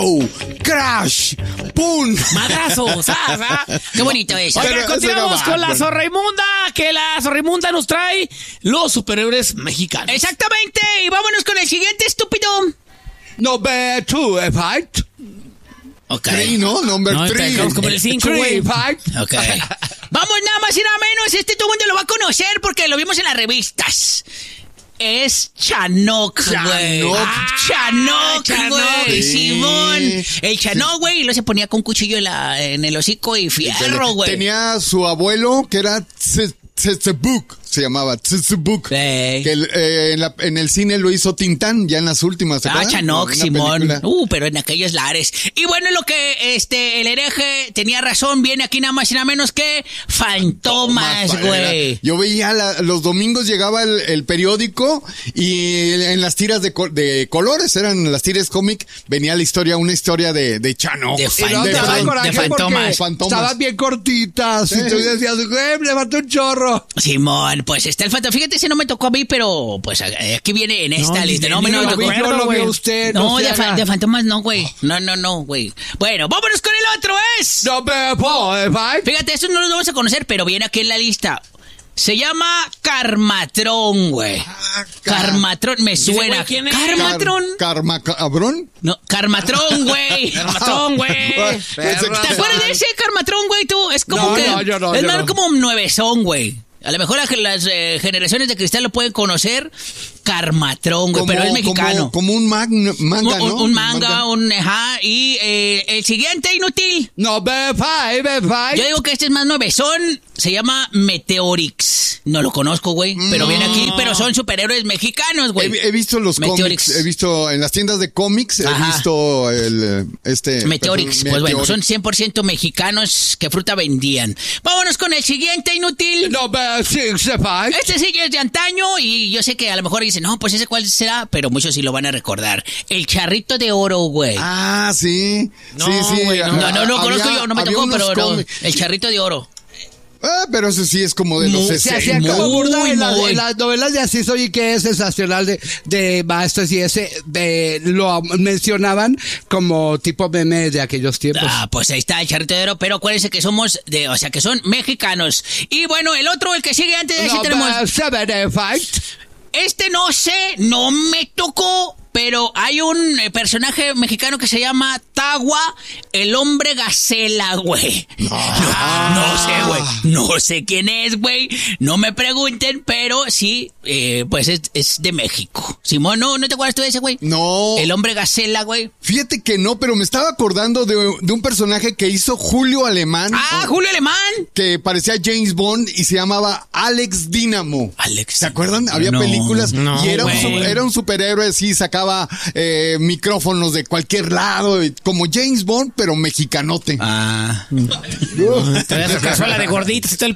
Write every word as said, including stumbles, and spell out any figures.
Show, Crash, ¡pum! Madrazo, ¿sabes? Qué bonito eso. Oiga, continuamos no con la Zorraimunda, que la Zorraimunda nos trae los superhéroes mexicanos. Exactamente, y vámonos con el siguiente, estúpido. Number two, fight. Ok. Three, ¿no? Number no, three. Vamos como el cinco, güey. Fight. Ok. Vamos nada más y nada menos, este todo el mundo lo va a conocer porque lo vimos en las revistas. Es Chanok, güey. Ah, Chanok, güey. Sí. Simón. El Chanok, güey, y luego se ponía con un cuchillo en, la, en el hocico y fierro, güey. Tenía su abuelo que era Tsetsebuk, se llamaba Tsetsebuk. Hey. Que eh, en, la, en el cine lo hizo Tintán, ya en las últimas. ¿te Ah, acuerdas? Chanok, Una Simón. película. Uh, pero en aquellos lares. Y bueno, lo que este el hereje tenía razón, viene aquí nada más y nada menos que Fantomas, Más, güey. era- Yo veía la- los domingos llegaba el, el periódico y en las tiras de, co- de colores, eran las tiras cómic, venía la historia, una historia de, de Chanok. De Y fan- no de te daba fan- coraje de Fantomas. porque Fantomas. estaban bien cortitas y tú decías, güey, me levantó un chorro. Simón, pues está el Fantomas. Fíjate, ese no me tocó a mí, pero pues aquí viene en esta No, lista. ni- No, ni no, lo me vi, tocó. yo lo lo güey. vio usted. No, se de, fa- haga. de Fantomas no, güey. No, no, no, güey. Bueno, vámonos con el otro, es. Number four, fight. Fíjate, estos no los vamos a conocer, pero viene aquí en la lista. Se llama Carmatrón, güey. Ah, car- Carmatrón, me Dice, suena. güey, ¿quién es? Carmatrón. Karma cabrón. No, Carmatrón, güey. Carmatrón, güey. ¿Te acuerdas de ese Carmatrón, güey, tú? Es como No, que... no, yo no, es yo más no. como un nuevezón, güey. A lo mejor las, las eh, generaciones de cristal lo pueden conocer. Carmatrón, güey, pero es mexicano. Como, como un mag- manga, un, ¿no? un manga, un... Ajá, y eh, el siguiente, inútil. Number five, fight. Yo digo que este es más nuevezón. Se llama Meteorix. No lo conozco, güey. Pero viene aquí, pero son superhéroes mexicanos, güey. He, he visto los Meteorix. cómics, he visto en las tiendas de cómics, he Ajá. visto el eh, este Meteorix, perdón, pues bueno, Meteorix. son cien por ciento mexicanos que fruta vendían. Vámonos con el siguiente, inútil. Number six, fight. Este sí ya es de antaño y yo sé que a lo mejor dicen, no, pues ese cuál será, pero muchos sí lo van a recordar. El charrito de oro, güey. Ah, sí. No, sí, sí. güey, no. no, no lo Había- conozco yo, no me había tocó, unos pero no, cómics. el charrito de oro. Ah, pero eso sí es como de los Muy- Se sesenta. hacía como Muy, burda en, las- muy. en las novelas de así soy que es sensacional de, de maestros y ese de, lo mencionaban como tipo meme de aquellos tiempos. Ah, pues ahí está el charrito de oro, pero acuérdense que somos de, o sea, que son mexicanos. Y bueno, el otro, el que sigue antes de ese tenemos... Number seven, fight. Este no sé, no me tocó, pero hay un eh, personaje mexicano que se llama Tagua, el hombre gacela, güey. No, no sé, güey. No sé quién es, güey. No me pregunten, pero sí, eh, pues es, es de México. Simón, ¿no, ¿no te acuerdas tú de ese, güey? No. El hombre gacela, güey. Fíjate que no, pero me estaba acordando de, de un personaje que hizo Julio Alemán. Ah, o- Julio Alemán. Que parecía James Bond y se llamaba Alex Dynamo. Alex. ¿Se acuerdan? Había No, películas no, y era un, güey. su- era un superhéroe, sí, sacaba eh, micrófonos de cualquier lado, y- como James Bond, pero mexicanote. Ah. Te das la cazuela de gorditas y todo el